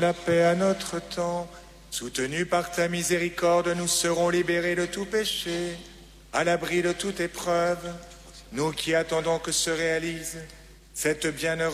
La paix à notre temps, soutenus par ta miséricorde, nous serons libérés de tout péché, à l'abri de toute épreuve, nous qui attendons que se réalise cette bienheureuse